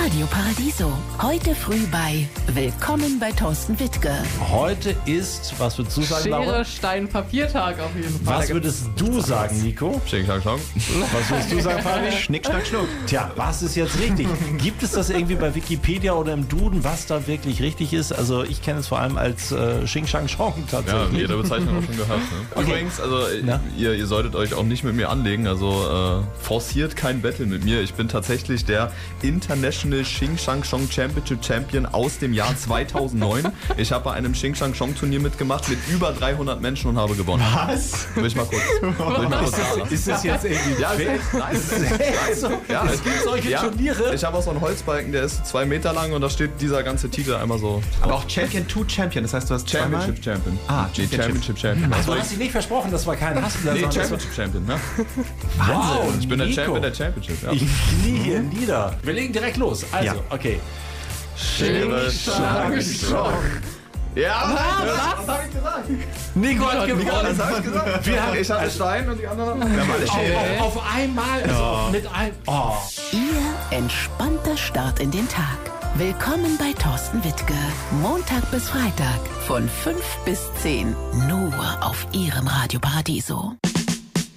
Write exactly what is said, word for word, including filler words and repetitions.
Radio Paradiso. Heute früh bei Willkommen bei Thorsten Wittke. Heute ist, was würdest du sagen, Laura? Schere, Stein, Papiertag auf jeden Fall. Was würdest du sagen, Nico? Schnick, schnack, schnack. Was würdest du sagen, Fabi? Schnick, schnack, schnuck. Tja, was ist jetzt richtig? Gibt es das irgendwie bei Wikipedia oder im Duden, was da wirklich richtig ist? Also ich kenne es vor allem als äh, Xing Shang Chong Ja, tatsächlich. jede Bezeichnung auch schon gehört. Ne? Okay. Übrigens, also Na? ihr, ihr solltet euch auch nicht mit mir anlegen, also äh, forciert kein Battle mit mir. Ich bin tatsächlich der International Xing Shang Chong Championship Champion aus dem Jahr zweitausendneun. Ich habe bei einem Xing Shang Chong Turnier mitgemacht mit über dreihundert Menschen und habe gewonnen. Was? Will ich mal kurz, will ich mal kurz sagen. Ist das jetzt irgendwie Ja, fair? ist echt, nein, ist echt, nein. So, Ja, es gibt solche ja, Turniere. Ich habe auch so einen Holzbalken, der ist zwei Meter lang und da steht dieser ganze Titel einmal so. Aber auch Champion to Champion, das heißt, du hast zweimal... Championship Champion. Ah, Nee, Championship Champion. Also du hast dich nicht versprochen, das war kein Hassler, Nee, sondern das war- Championship Champion, ne? Wahnsinn, Ich bin der Nico. Champion der Championship, ja. Ich knie hier nieder. Wir legen direkt los. Also, Ja. okay. Schere, Stein, Stock. Ja, was? Was hab ich gesagt? Nico hat gewonnen. Was hab ich gesagt? Wir haben Ich hatte Stein und die anderen haben... auf, auf einmal, also mit einem... Oh. Ihr entspannter Start in den Tag. Willkommen bei Thorsten Wittke. Montag bis Freitag von fünf bis zehn. Nur auf Ihrem Radio Paradiso.